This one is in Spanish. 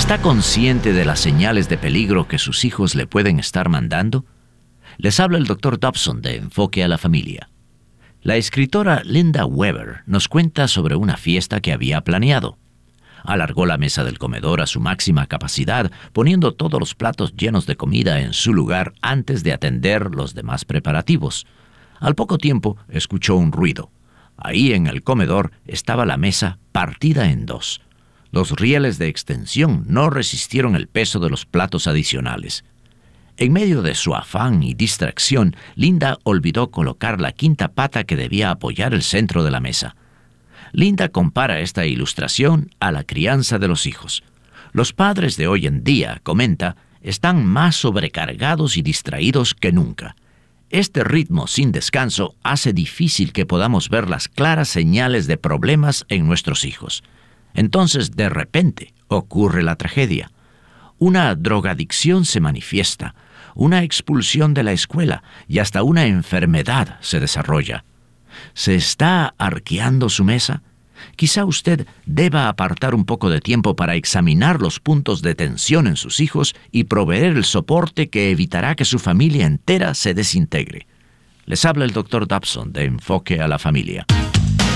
¿Está consciente de las señales de peligro que sus hijos le pueden estar mandando? Les habla el Dr. Dobson de Enfoque a la Familia. La escritora Linda Weber nos cuenta sobre una fiesta que había planeado. Alargó la mesa del comedor a su máxima capacidad, poniendo todos los platos llenos de comida en su lugar antes de atender los demás preparativos. Al poco tiempo escuchó un ruido. Ahí en el comedor estaba la mesa partida en dos. Los rieles de extensión no resistieron el peso de los platos adicionales. En medio de su afán y distracción, Linda olvidó colocar la quinta pata que debía apoyar el centro de la mesa. Linda compara esta ilustración a la crianza de los hijos. Los padres de hoy en día, comenta, están más sobrecargados y distraídos que nunca. Este ritmo sin descanso hace difícil que podamos ver las claras señales de problemas en nuestros hijos. Entonces, de repente, ocurre la tragedia. Una drogadicción se manifiesta, una expulsión de la escuela y hasta una enfermedad se desarrolla. ¿Se está arqueando su mesa? Quizá usted deba apartar un poco de tiempo para examinar los puntos de tensión en sus hijos y proveer el soporte que evitará que su familia entera se desintegre. Les habla el Dr. Dobson de Enfoque a la Familia.